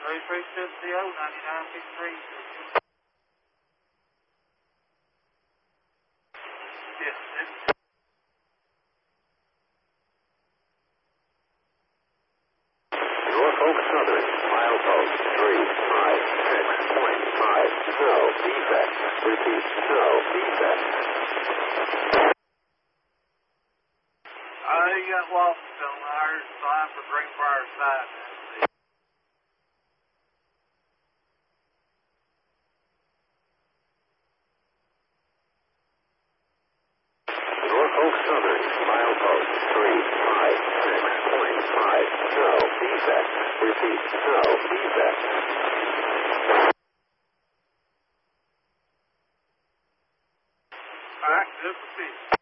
3360, 9953. Yes, Norfolk Southern, milepost 356.5, no defect. Repeat, no defect. you got Lofton on there. Sign for Greenbrier side. Norfolk Southern, milepost 356.5, no defect. Repeat, no defect. All right, good for